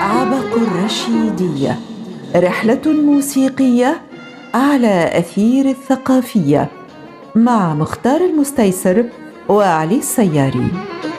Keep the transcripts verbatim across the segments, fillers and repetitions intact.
عبق الرشيدية، رحلة موسيقية على أثير الثقافية مع مختار المستيسر وعلي السياري.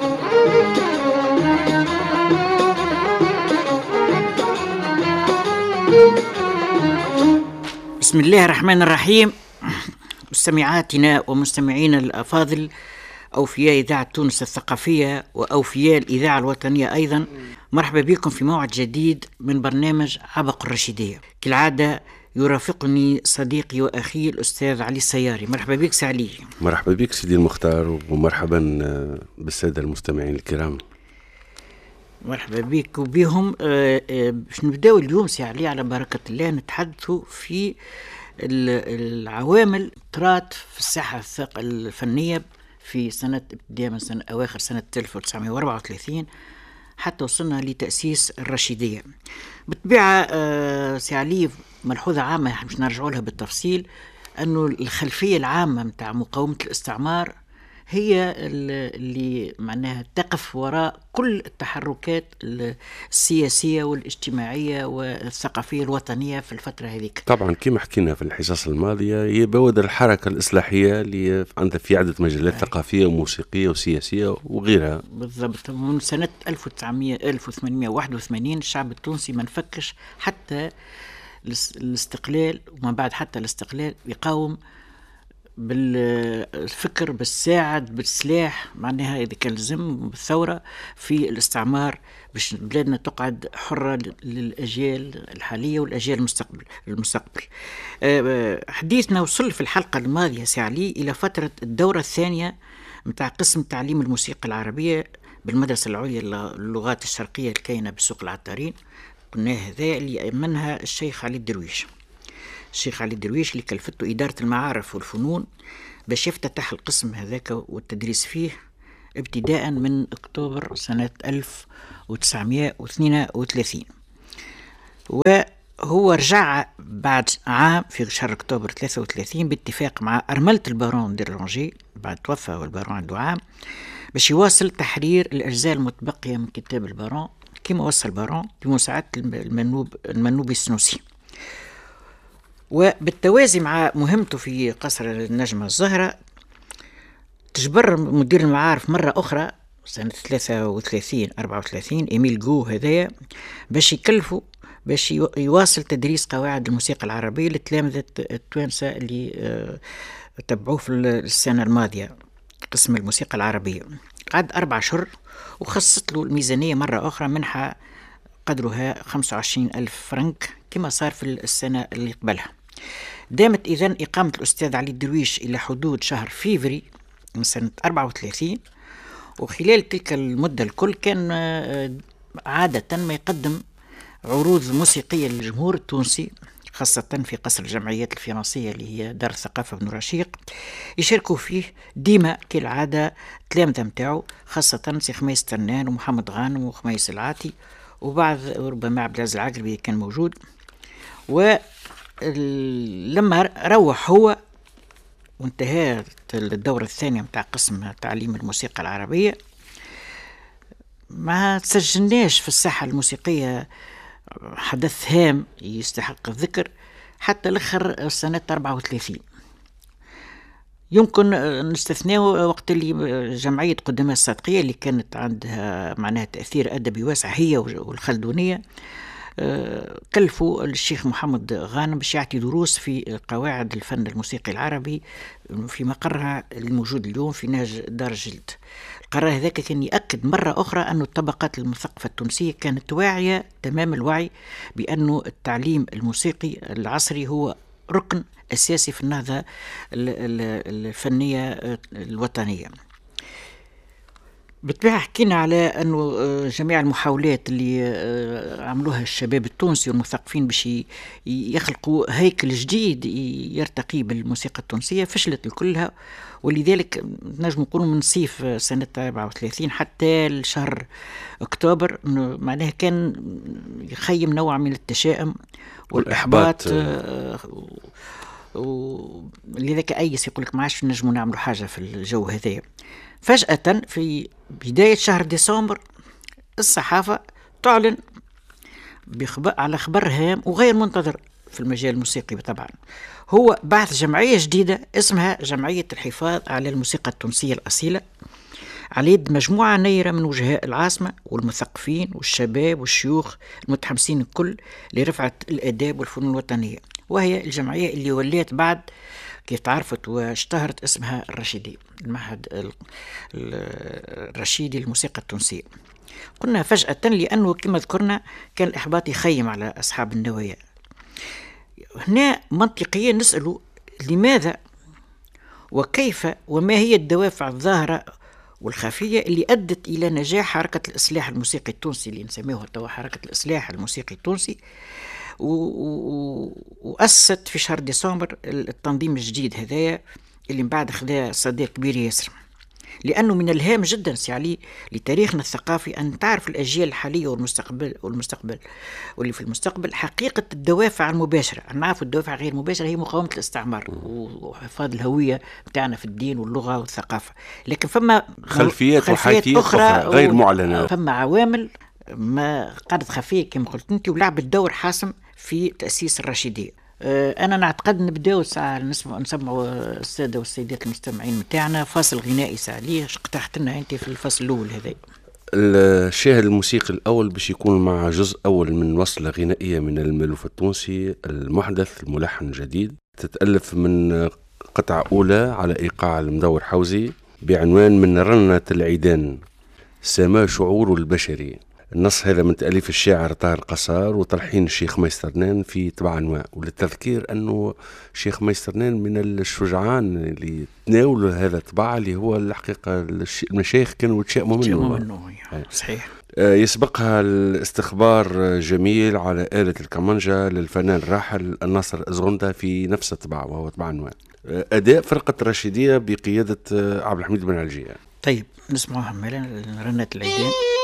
بسم الله الرحمن الرحيم. مستمعاتنا ومستمعينا الأفاضل، أوفياء إذاعة تونس الثقافية وأوفياء الإذاعة الوطنية أيضا، مرحبا بكم في موعد جديد من برنامج عبق الرشيدية. كالعادة يرافقني صديقي وأخي الأستاذ علي السياري. مرحبا بك سعلي. مرحبا بك سيدي المختار، ومرحبا بالسادة المستمعين الكرام. مرحبا بك وبهم. باش نبداو اليوم سعلي على بركة الله نتحدثوا في العوامل طرات في الساحة الفنية في سنة ابتداء من سنة أواخر سنة ألف وتسعمائة وأربعة وثلاثين حتى وصلنا لتأسيس الرشيدية. بالطبيعة آه سعلي ملحوظة عامة مش نرجعوا لها بالتفصيل، أنه الخلفية العامة متاع مقاومة الاستعمار هي اللي معناها تقف وراء كل التحركات السياسية والاجتماعية والثقافية الوطنية في الفترة هذيك. طبعا كما حكينا في الحصص الماضية، هي بوادر الحركة الإصلاحية اللي عندها في عدة مجالات ثقافية وموسيقية وسياسية وغيرها. بالضبط. من سنة ألف وتسعمائة ألف وثمانمائة وواحد وثمانين الشعب التونسي ما نفكش حتى الاستقلال، وما بعد حتى الاستقلال يقاوم بالفكر بالساعد بالسلاح، معناها إذا كان لازم بالثورة في الاستعمار باش بلادنا تقعد حرة للأجيال الحالية والأجيال المستقبل المستقبل. حديثنا وصل في الحلقة الماضية سعلي إلى فترة الدورة الثانية متاع قسم تعليم الموسيقى العربية بالمدرسة العليا للغات الشرقية الكاينة بسوق العطارين. قلنا هذا اللي يأمنها الشيخ علي الدرويش. الشيخ علي الدرويش اللي كلفته إدارة المعارف والفنون باش يفتتح القسم هذاك والتدريس فيه ابتداء من أكتوبر سنة ألف وتسعمائة واثنين وثلاثين، وهو رجع بعد عام في شهر أكتوبر ثلاثة وثلاثين باتفاق مع أرملة البارون ديرلونجي بعد توفى والبارون عنده عام باش يواصل تحرير الأجزاء المتبقية من كتاب البارون كما وصل البارون بمساعدة المنوب المنوبي السنوسي. وبالتوازي مع مهمته في قصر النجمة الزهرة تجبر مدير المعارف مرة أخرى سنة ثلاثة وثلاثين أربعة وثلاثين إيميل جو هذايا باش يكلفوا باش يواصل تدريس قواعد الموسيقى العربية للتلامذة التوانسة اللي تبعوه في السنة الماضية قسم الموسيقى العربية. قعد أربع شهور وخصت له الميزانية مرة أخرى منحة قدرها خمسة وعشرين ألف فرنك كما صار في السنة اللي قبلها. دامت إذن إقامة الأستاذ علي الدرويش إلى حدود شهر فيفري من سنة أربعة وثلاثين، وخلال تلك المدة الكل كان عادة ما يقدم عروض موسيقية للجمهور التونسي خاصة في قصر الجمعيات الفرنسية اللي هي دار الثقافة بن رشيق، يشاركوا فيه ديما كالعادة تلامذة متاعو خاصة سي خميس تنان ومحمد غانم وخميس العاتي وبعض ربما عبد العزيز العقربي كان موجود. ولما روح هو وانتهت الدورة الثانية متاع قسم تعليم الموسيقى العربية ما تسجلناش في الساحة الموسيقية حدث هام يستحق الذكر حتى الآخر سنة أربعة وثلاثين. يمكن نستثناء وقت اللي جمعية قدماء الصادقية اللي كانت عندها معناها تأثير أدبي واسع هي والخلدونية كلفوا الشيخ محمد غانم باش يعطي دروس في قواعد الفن الموسيقي العربي في مقرها الموجود اليوم في نهج دار جلد. القرار هذاك كان يأكد مرة أخرى أن الطبقات المثقفة التونسية كانت واعية تمام الوعي بأن التعليم الموسيقي العصري هو ركن أساسي في النهضة الفنية الوطنية. بالطبيعة حكينا على أنه جميع المحاولات اللي عملوها الشباب التونسي والمثقفين باش يخلقوا هيكل جديد يرتقي بالموسيقى التونسية فشلت كلها، ولذلك نجم نقول من صيف سنة أربعة وثلاثين حتى الشهر أكتوبر معناها كان يخيم نوع من التشاؤم والإحباط، ولذلك أيس يقول لك ما عادش نجموا نعملوا حاجة في الجو هذا. فجأة في بداية شهر ديسمبر الصحافة تعلن بخبر على خبر هام وغير منتظر في المجال الموسيقي طبعا. هو بعث جمعية جديدة اسمها جمعية الحفاظ على الموسيقى التونسية الأصيلة، على يد مجموعة نيرة من وجهاء العاصمة والمثقفين والشباب والشيوخ المتحمسين الكل لرفعة الآداب والفنون الوطنية. وهي الجمعية اللي وليت بعد كيف تعرفت واشتهرت اسمها الرشيدي، المعهد الرشيدي للموسيقى التونسية. قلنا فجأة لأنه كما ذكرنا كان الإحباط يخيم على أصحاب النوايا. هنا منطقيا نسأل لماذا وكيف وما هي الدوافع الظاهرة والخفية اللي أدت إلى نجاح حركة الإصلاح الموسيقي التونسي اللي نسميها توا حركة الإصلاح الموسيقي التونسي، وأسست في شهر ديسمبر التنظيم الجديد هذايا اللي من بعد خذا صدى كبير ياسر. لأنه من الهام جدا سي علي لتاريخنا الثقافي أن تعرف الأجيال الحالية والمستقبل والمستقبل واللي في المستقبل حقيقة الدوافع المباشرة. نعرف الدوافع غير المباشرة هي مقاومة الاستعمار وحفاظ الهوية بتاعنا في الدين واللغة والثقافة، لكن فما خلفيات وحيثيات أخرى, أخرى غير معلنة. فما عوامل ما قعدت خفية كما قلت أنت ولعبت دور حاسم في تأسيس الرشيدية. أنا نعتقد نبداو ساعة نسمع نسمعوا السادة والسيدات المستمعين متاعنا فاصل غنائي ساعة ليه اقترحت لنا أنت في الفصل الأول هذا. الشاهد الموسيقي الأول باش يكون مع جزء أول من وصلة غنائية من المألوف التونسي المحدث الملحن الجديد، تتألف من قطعة أولى على إيقاع المدور حوزي بعنوان من رنة العيدان سما شعور البشري. النص هذا من تأليف الشاعر طاهر قصار وتلحين الشيخ ميسترنان في طبع أنواع. وللتذكير أنه الشيخ ميسترنان من الشجعان اللي تناولوا هذا الطبع اللي هو الحقيقة المشايخ كانوا يتشائموا منه. منه صحيح. يسبقها الاستخبار جميل على آلة الكمانجا للفنان الراحل الناصر أزغندا في نفس الطبع وهو طبع أنواع. أداء فرقة الرشيدية بقيادة عبد الحميد بن علجية. طيب نسمعها مالا رنة العيدان.